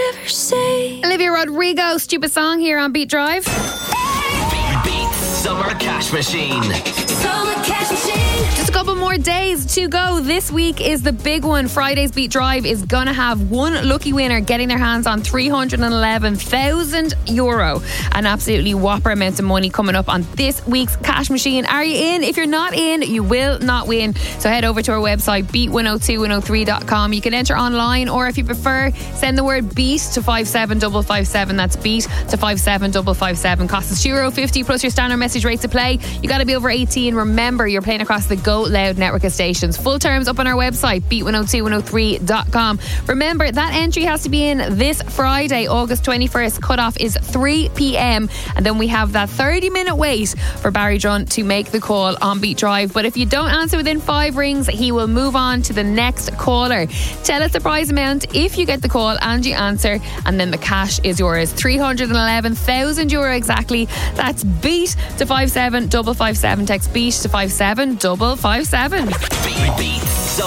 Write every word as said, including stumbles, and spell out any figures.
never say. Olivia Rodrigo, Stupid Song here on Beat Drive. Beat Summer Cash Machine. Summer Cash Machine. Just a couple more days to go. This week is the big one. Friday's Beat Drive is going to have one lucky winner getting their hands on three hundred eleven thousand euro. An absolutely whopper amount of money coming up on this week's Cash Machine. Are you in? If you're not in, you will not win. So head over to our website, beat one oh two one oh three dot com. You can enter online, or if you prefer, send the word BEAT to five seven five five seven. That's BEAT to five seven five five seven. Cost is two euro fifty plus your standard message rate to play. You got to be over eighteen. Remember, you're playing across the Go Loud network of stations. Full terms up on our website, beat one oh two one oh three dot com. Remember, that entry has to be in this Friday, August twenty-first. Cutoff is three p.m. and then we have that thirty minute wait for Barry Drun to make the call on Beat Drive. But if you don't answer within five rings, he will move on to the next caller. Tell us the prize amount if you get the call and you answer, and then the cash is yours. three hundred eleven thousand euro exactly. That's BEAT to five seven five five seven. Text BEAT to five seven five five seven. Beat